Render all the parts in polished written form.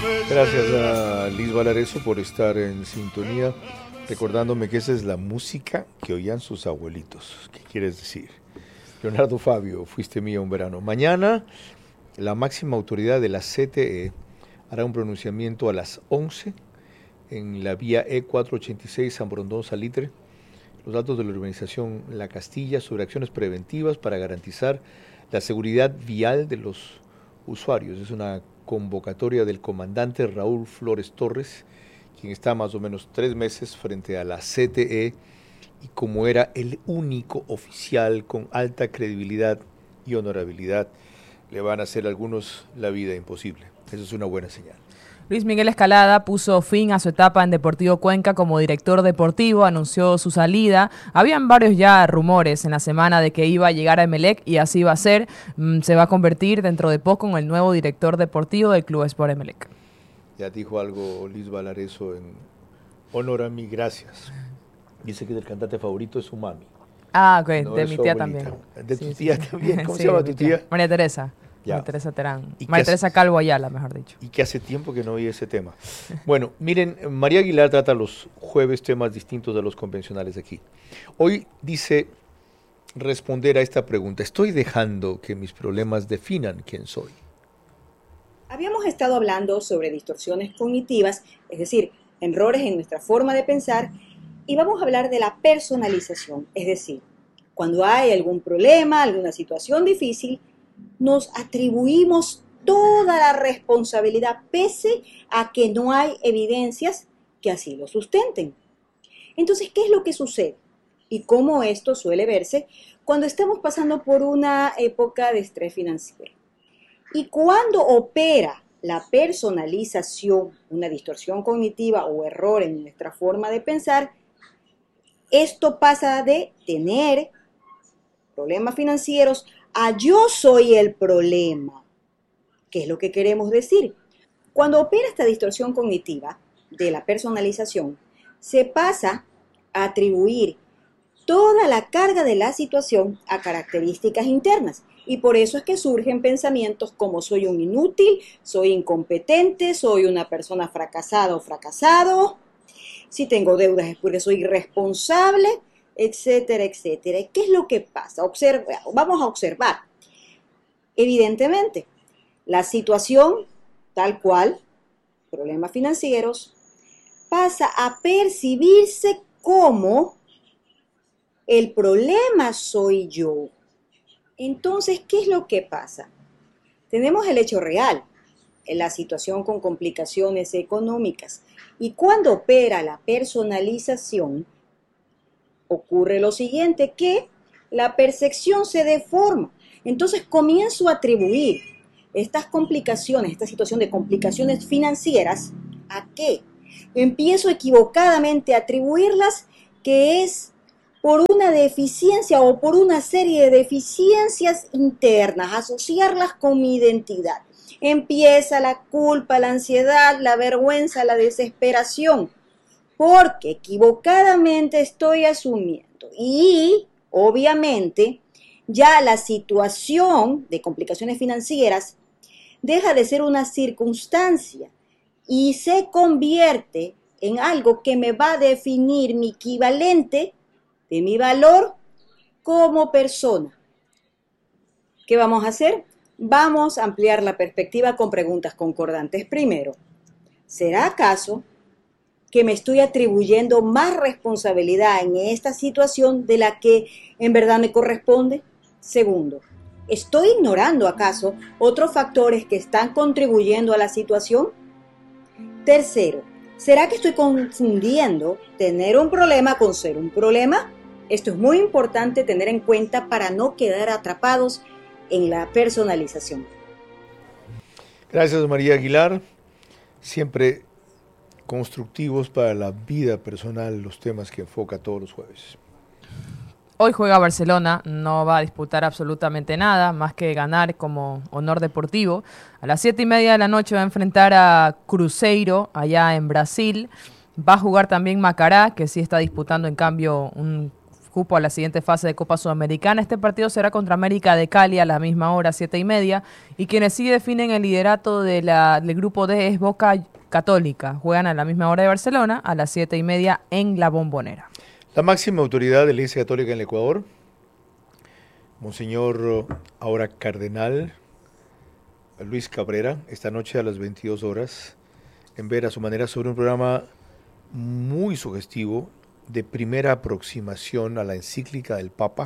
Gracias a Liz Valareso por estar en sintonía, recordándome que esa es la música que oían sus abuelitos. ¿Qué quieres decir? Leonardo Fabio, fuiste mío un verano. Mañana, la máxima autoridad de la CTE hará un pronunciamiento a las 11 en la vía E486 San Borondón Salitre, los datos de la urbanización La Castilla sobre acciones preventivas para garantizar la seguridad vial de los usuarios. Es una convocatoria del comandante Raúl Flores Torres, quien está más o menos 3 meses frente a la CTE y como era el único oficial con alta credibilidad y honorabilidad, le van a hacer a algunos la vida imposible. Eso es una buena señal. Luis Miguel Escalada puso fin a su etapa en Deportivo Cuenca como director deportivo, anunció su salida. Habían varios ya rumores en la semana de que iba a llegar a Emelec y así va a ser. Se va a convertir dentro de poco en el nuevo director deportivo del Club Sport Emelec. Ya dijo algo Liz Valareso en honor a mí, gracias. Dice que el cantante favorito es su mami. Ah, ok, no de mi tía abuelita. también. De tu tía también. ¿Cómo Sí, se llama tu tía? María Teresa. Ya. María Teresa Terán. ¿Y María qué Teresa Calvo Ayala, mejor dicho. Y que hace tiempo que no oí ese tema. Bueno, miren, María Aguilar trata los jueves temas distintos de los convencionales aquí. Hoy dice responder a esta pregunta: ¿estoy dejando que mis problemas definan quién soy? Habíamos estado hablando sobre distorsiones cognitivas, es decir, errores en nuestra forma de pensar, y vamos a hablar de la personalización, es decir, cuando hay algún problema, alguna situación difícil, nos atribuimos toda la responsabilidad pese a que no hay evidencias que así lo sustenten. Entonces, ¿qué es lo que sucede? Y cómo esto suele verse cuando estamos pasando por una época de estrés financiero. Y cuando opera la personalización, una distorsión cognitiva o error en nuestra forma de pensar, esto pasa de tener problemas financieros a yo soy el problema. ¿Qué es lo que queremos decir? Cuando opera esta distorsión cognitiva de la personalización, se pasa a atribuir toda la carga de la situación a características internas. Y por eso es que surgen pensamientos como soy un inútil, soy incompetente, soy una persona fracasada o fracasado, si tengo deudas es porque soy irresponsable, etcétera, etcétera. ¿Qué es lo que pasa? Vamos a observar. Evidentemente, la situación tal cual, problemas financieros, pasa a percibirse como el problema soy yo. Entonces, ¿qué es lo que pasa? Tenemos el hecho real, la situación con complicaciones económicas. Y cuando opera la personalización, ocurre lo siguiente, que la percepción se deforma. Entonces comienzo a atribuir estas complicaciones, esta situación de complicaciones financieras, ¿a qué? Empiezo equivocadamente a atribuirlas que es por una deficiencia o por una serie de deficiencias internas, asociarlas con mi identidad. Empieza la culpa, la ansiedad, la vergüenza, la desesperación, porque equivocadamente estoy asumiendo. Y, obviamente, ya la situación de complicaciones financieras deja de ser una circunstancia y se convierte en algo que me va a definir mi equivalente de mi valor como persona. ¿Qué vamos a hacer? Vamos a ampliar la perspectiva con preguntas concordantes. Primero, ¿será acaso que me estoy atribuyendo más responsabilidad en esta situación de la que en verdad me corresponde? Segundo, ¿estoy ignorando acaso otros factores que están contribuyendo a la situación? Tercero, ¿será que estoy confundiendo tener un problema con ser un problema? Esto es muy importante tener en cuenta para no quedar atrapados en la personalización. Gracias, María Aguilar. Siempre constructivos para la vida personal los temas que enfoca todos los jueves. Hoy juega Barcelona, no va a disputar absolutamente nada, más que ganar como honor deportivo. A las 7:30 de la noche va a enfrentar a Cruzeiro, allá en Brasil. Va a jugar también Macará, que sí está disputando en cambio un cupo a la siguiente fase de Copa Sudamericana. Este partido será contra América de Cali a la misma hora, 7:30, y quienes sí definen el liderato del grupo D es Boca Católica. Juegan a la misma hora de Barcelona, a las 7:30 en La Bombonera. La máxima autoridad de la Iglesia Católica en el Ecuador, Monseñor, ahora Cardenal Luis Cabrera, esta noche a las 22 horas, en ver a su manera sobre un programa muy sugestivo, de primera aproximación a la encíclica del Papa,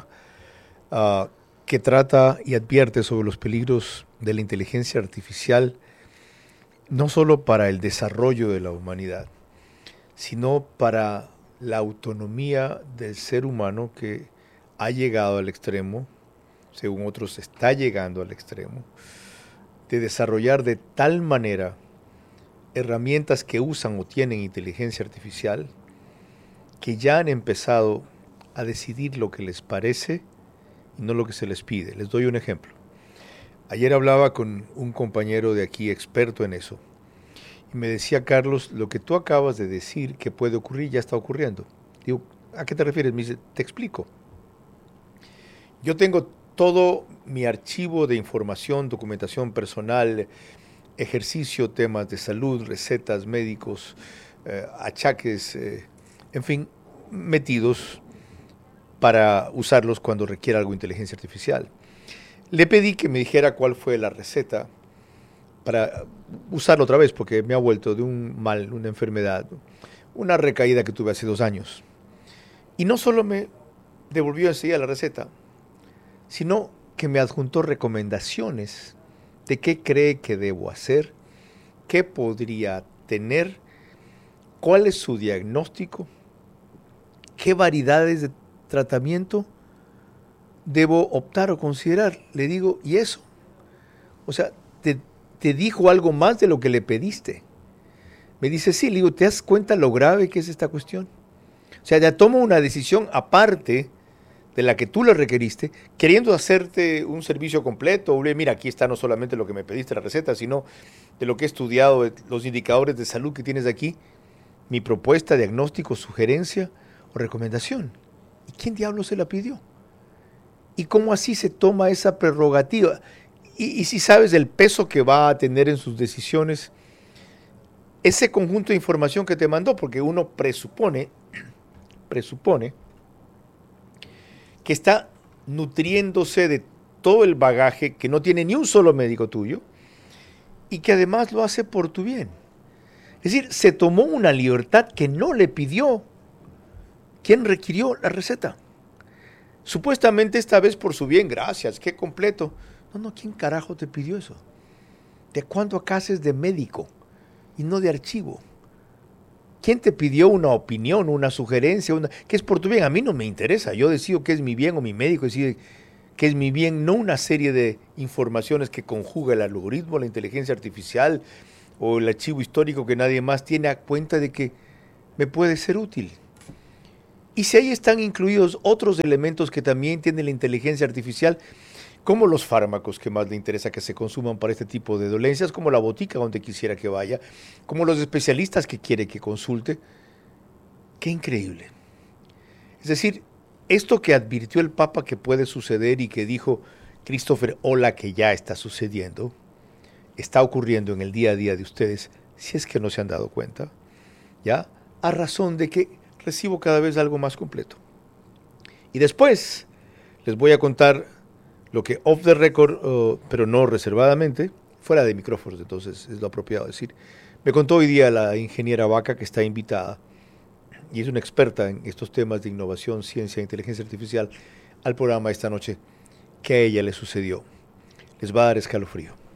que trata y advierte sobre los peligros de la inteligencia artificial, no solo para el desarrollo de la humanidad, sino para la autonomía del ser humano, que ha llegado al extremo, según otros está llegando al extremo, de desarrollar de tal manera herramientas que usan o tienen inteligencia artificial, que ya han empezado a decidir lo que les parece y no lo que se les pide. Les doy un ejemplo. Ayer hablaba con un compañero de aquí, experto en eso, y me decía: Carlos, lo que tú acabas de decir que puede ocurrir ya está ocurriendo. Digo, ¿a qué te refieres? Me dice, te explico. Yo tengo todo mi archivo de información, documentación personal, ejercicio, temas de salud, recetas, médicos, achaques, en fin, metidos para usarlos cuando requiera algo de inteligencia artificial. Le pedí que me dijera cuál fue la receta para usarlo otra vez, porque me ha vuelto de un mal, una enfermedad, una recaída que tuve hace 2 años. Y no solo me devolvió enseguida la receta, sino que me adjuntó recomendaciones de qué cree que debo hacer, qué podría tener, cuál es su diagnóstico, qué variedades de tratamiento debo optar o considerar. Le digo, ¿y eso? O sea, ¿te dijo algo más de lo que le pediste? Me dice, sí. Le digo, ¿te das cuenta lo grave que es esta cuestión? O sea, ya tomo una decisión aparte de la que tú le requeriste, queriendo hacerte un servicio completo. Mira, aquí está no solamente lo que me pediste, la receta, sino de lo que he estudiado, los indicadores de salud que tienes aquí, mi propuesta, diagnóstico, sugerencia o recomendación. ¿Y quién diablos se la pidió? ¿Y cómo así se toma esa prerrogativa? Y si sabes el peso que va a tener en sus decisiones ese conjunto de información que te mandó, porque uno presupone que está nutriéndose de todo el bagaje que no tiene ni un solo médico tuyo y que además lo hace por tu bien. Es decir, se tomó una libertad que no le pidió quien requirió la receta. Supuestamente esta vez por su bien, gracias, qué completo. No, ¿quién carajo te pidió eso? ¿De cuándo acá haces de médico y no de archivo? ¿Quién te pidió una opinión, una sugerencia, que es por tu bien? A mí no me interesa. Yo decido qué es mi bien, o mi médico decide qué es mi bien, no una serie de informaciones que conjuga el algoritmo, la inteligencia artificial o el archivo histórico que nadie más tiene a cuenta de que me puede ser útil. Y si ahí están incluidos otros elementos que también tiene la inteligencia artificial, como los fármacos que más le interesa que se consuman para este tipo de dolencias, como la botica donde quisiera que vaya, como los especialistas que quiere que consulte. ¡Qué increíble! Es decir, esto que advirtió el Papa que puede suceder y que dijo Christopher Olah que ya está sucediendo, está ocurriendo en el día a día de ustedes, si es que no se han dado cuenta, ¿ya? A razón de que recibo cada vez algo más completo. Y después les voy a contar lo que off the record, pero no reservadamente, fuera de micrófonos, entonces es lo apropiado decir, me contó hoy día la ingeniera Vaca, que está invitada, y es una experta en estos temas de innovación, ciencia e inteligencia artificial, al programa esta noche, que a ella le sucedió. Les va a dar escalofrío.